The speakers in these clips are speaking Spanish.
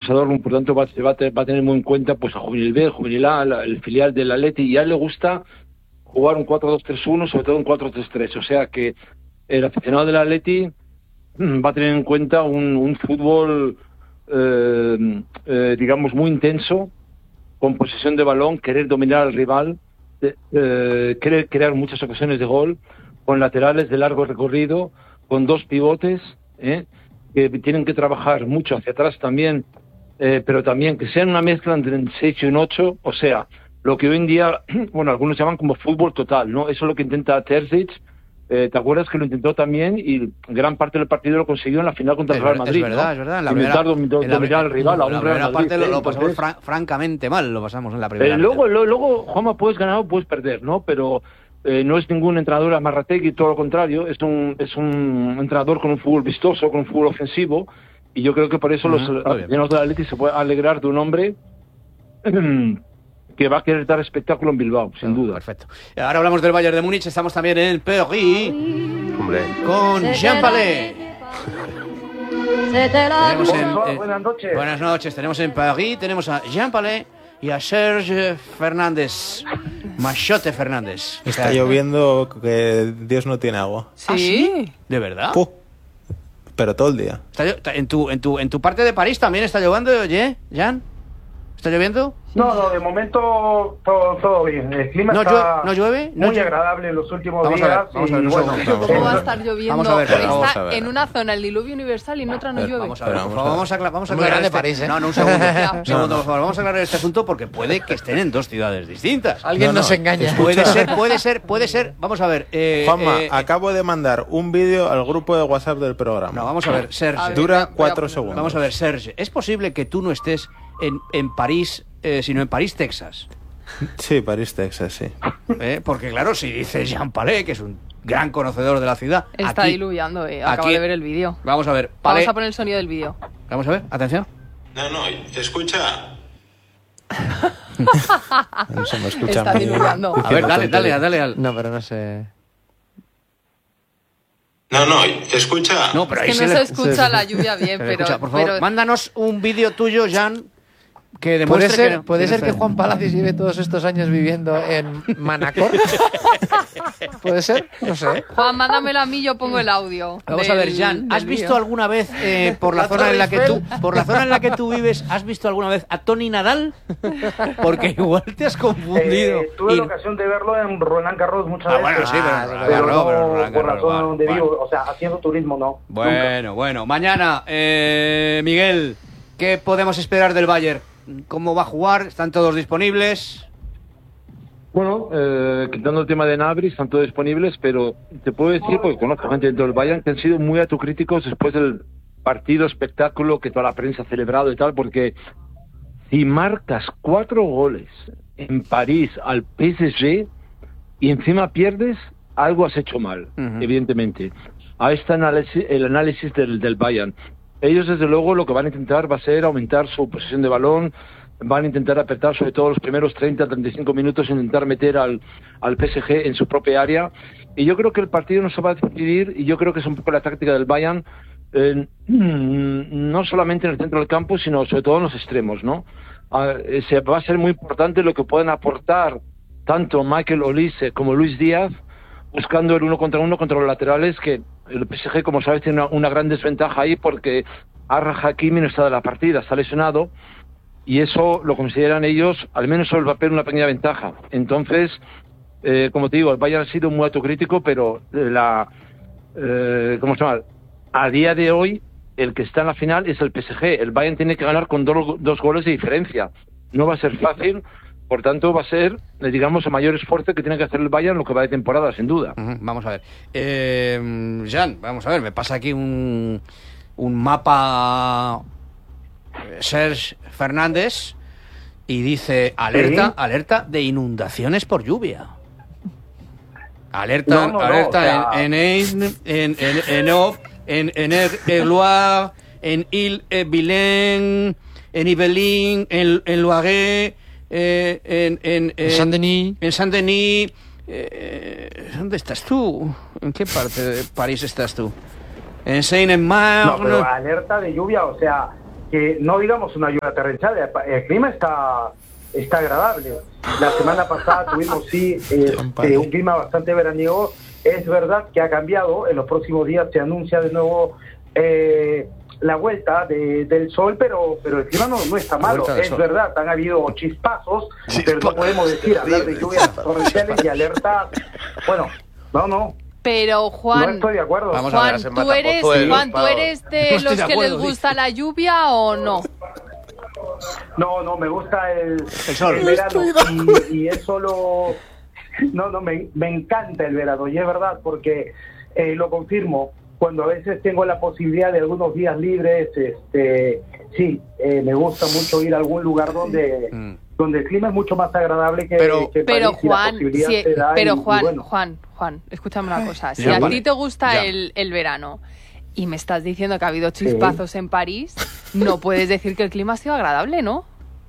a Dortmund, por tanto va a tener muy en cuenta pues a Juvenil B, Juvenil A, el filial del Atleti, y a él le gusta jugar un 4-2-3-1, sobre todo un 4-3-3, o sea que el aficionado del Atleti va a tener en cuenta un fútbol digamos muy intenso, con posesión de balón, querer dominar al rival, querer crear muchas ocasiones de gol, con laterales de largo recorrido, con dos pivotes, que tienen que trabajar mucho hacia atrás también, pero también que sean una mezcla entre un 6 y un 8, o sea, lo que hoy en día, bueno, algunos llaman como fútbol total, ¿no? Eso es lo que intenta Terzic. ¿Te acuerdas que lo intentó también y gran parte del partido lo consiguió en la final contra el Real Madrid? Es verdad, ¿no? es verdad. Intentar dominar al rival a un Real Madrid. Parte lo pasamos francamente mal, lo pasamos en la primera mitad. Luego, Juanma, puedes ganar o puedes perder, ¿no? Pero no es ningún entrenador amarrategui, todo lo contrario, es un entrenador con un fútbol vistoso, con un fútbol ofensivo, y yo creo que por eso los aficionados del Atleti se pueden alegrar de un hombre que va a querer dar espectáculo en Bilbao, sin duda. Perfecto. Ahora hablamos del Bayern de Múnich, estamos también en Paris. Hombre. Con Jean Palais. Buenas noches. Buenas noches. Tenemos en París, tenemos a Jean Palais y a Serge Fernández. Machote Fernández. Está lloviendo que Dios no tiene agua. ¿Sí? ¿De verdad? Pero todo el día. En tu parte de París también está lloviendo, oye, Jean. ¿Está lloviendo? No, de momento todo bien. El clima está ¿No llueve? muy agradable en los últimos días. Vamos a ver, ¿Cómo va a estar lloviendo? Vamos a ver. Está en una zona el diluvio universal y en otra no llueve. Vamos a ver, por favor, vamos a aclarar. Muy grande París, ¿eh? No, un segundo. Un segundo, por favor. Vamos a aclarar este asunto porque puede que estén en dos ciudades distintas. Alguien nos engaña. Puede ser. Vamos a ver. Juanma, acabo de mandar un vídeo al grupo de WhatsApp del programa. No, vamos a ver, Serge. Dura 4 segundos. Vamos a ver, Serge. ¿Es posible que tú no estés en París, sino en París, Texas? Sí, París, Texas, sí. Porque claro, si dice Jean Palais, que es un gran conocedor de la ciudad. Está diluviando, acabo de ver el vídeo. Vamos a ver. Vamos a poner el sonido del vídeo. Vamos a ver, atención. No, escucha. No se me escucha. Está diluyendo. A ver, dale. No, pero no sé. No, escucha. No, pero ahí no se escucha la lluvia bien, pero... Escucha, por favor, mándanos un vídeo tuyo, Jean, que demuestre ¿Puede ser que Juan Palacios lleve todos estos años viviendo en Manacor? ¿Puede ser? No sé. Juan, mándamelo a mí, yo pongo el audio. Vamos a ver, Jean, ¿has visto alguna vez por la zona en la que tú vives, has visto alguna vez a Tony Nadal? Porque igual te has confundido. Tuve la ocasión de verlo en Roland Garros muchas veces. Bueno, sí, pero no por la zona donde vivo, o sea, haciendo turismo no. Bueno, mañana, Miguel, ¿qué podemos esperar del Bayern? ¿Cómo va a jugar? ¿Están todos disponibles? Bueno, quitando el tema de Gnabry, están todos disponibles, pero te puedo decir, porque conozco gente dentro del Bayern, que han sido muy autocríticos después del partido espectáculo que toda la prensa ha celebrado y tal, porque si marcas 4 goles en París al PSG y encima pierdes, algo has hecho mal, evidentemente. Ahí está el análisis del Bayern. Ellos, desde luego, lo que van a intentar va a ser aumentar su posesión de balón, van a intentar apretar sobre todo los primeros 30-35 minutos, intentar meter al PSG en su propia área, y yo creo que el partido no se va a decidir, y yo creo que es un poco la táctica del Bayern, no solamente en el centro del campo, sino sobre todo en los extremos, ¿no? Va a ser muy importante lo que puedan aportar tanto Michael Olise como Luis Díaz, buscando el 1 contra 1 contra los laterales, que el PSG, como sabes, tiene una gran desventaja ahí porque Achraf Hakimi no está de la partida, está lesionado, y eso lo consideran ellos, al menos sobre el papel, una pequeña ventaja. Entonces, como te digo, el Bayern ha sido muy autocrítico, pero ¿cómo se llama? A día de hoy, el que está en la final es el PSG. El Bayern tiene que ganar con dos goles de diferencia. No va a ser fácil. Por tanto, va a ser, digamos, el mayor esfuerzo que tiene que hacer el Bayern lo que va de temporada, sin duda. Vamos a ver. Jean, vamos a ver, me pasa aquí un mapa Serge Fernández y dice alerta de inundaciones por lluvia. Alerta en Aisne, en Aube, en Loire, en Ille-et-Vilaine, en Yvelines, en Loiret, en Saint-Denis. En Saint-Denis. ¿Dónde estás tú? ¿En qué parte de París estás tú? En Seine-et-Marne. No, pero alerta de lluvia, o sea, que no digamos una lluvia torrencial, el clima está agradable. La semana pasada tuvimos un clima bastante veraniego. Es verdad que ha cambiado, en los próximos días se anuncia de nuevo la vuelta del sol, pero el clima no está malo. Es verdad, han habido chispazos, pero no podemos hablar de lluvias torrenciales y alertas. Bueno, no. Pero Juan, no estoy de acuerdo. Juan, ¿tú eres de los que les gusta la lluvia o no? No, me gusta el sol. El verano y es solo... No, me encanta el verano y es verdad porque lo confirmo. Cuando a veces tengo la posibilidad de algunos días libres, me gusta mucho ir a algún lugar donde el clima es mucho más agradable que pero Juan, Juan, escúchame una cosa. Si a ti te gusta el verano y me estás diciendo que ha habido chispazos en París, no puedes decir que el clima ha sido agradable, ¿no?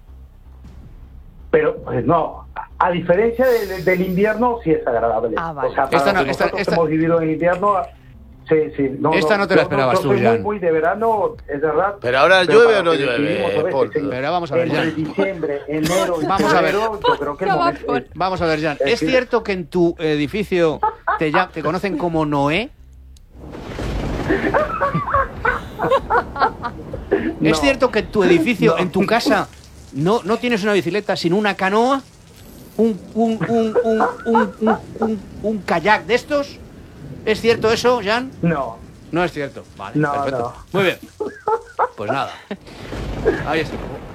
Pero no, a diferencia del invierno, sí es agradable. Vale. O sea, nosotros hemos vivido en invierno. Sí. Esta no te la esperabas tú, soy Jan. muy de verano, es verdad. Pero ahora llueve o no llueve, Paul. Pero vamos a ver, Jan. Entre diciembre, enero y vamos a ver. yo creo que Vamos a ver, Jan. ¿Es cierto que en tu edificio te conocen como Noé? ¿Es cierto que en tu edificio, en tu casa, no tienes una bicicleta, sino una canoa? ¿Un kayak de estos? ¿Es cierto eso, Jan? No. No es cierto. Vale, No, perfecto. no. Muy bien. Pues nada. Ahí está.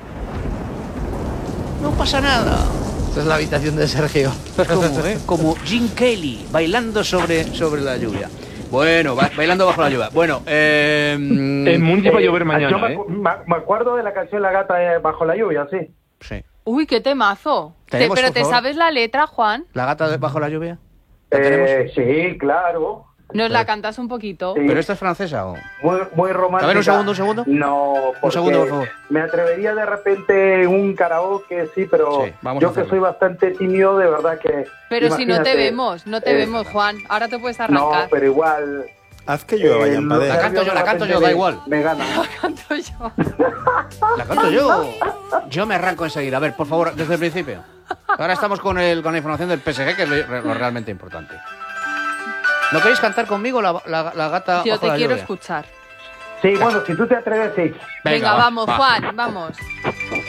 No pasa nada. Esta es la habitación de Sergio. Como Jim Kelly bailando sobre la lluvia. Bueno, bailando bajo la lluvia. Bueno, en Múnich va a llover mañana, yo me acuerdo de la canción La Gata bajo la lluvia, sí. Sí. Uy, qué temazo. ¿Tenemos, Pero por ¿te favor? sabes la letra, Juan? ¿La gata bajo la lluvia? Sí, claro. ¿Nos la cantas un poquito? Sí. ¿Pero esta es francesa o...? Muy romántica. A ver, un segundo. No, Un segundo, por favor. Me atrevería de repente en un karaoke, sí, pero Sí, vamos a yo que hacerlo. soy bastante tímido, de verdad que... Pero si no te imagínate, vemos, Juan. Ahora te puedes arrancar. No, pero igual... Haz que llueva, Jan Padé. La canto yo, da igual. Me gana. Canto yo. La canto yo. Yo me arranco enseguida. A ver, por favor, desde el principio. Ahora estamos con la información del PSG, que es lo realmente importante. ¿No queréis cantar conmigo la gata Yo bajo te la quiero lluvia? escuchar. Sí, bueno, si tú te atreves, sí. Venga, va, vamos, va. Juan, vamos.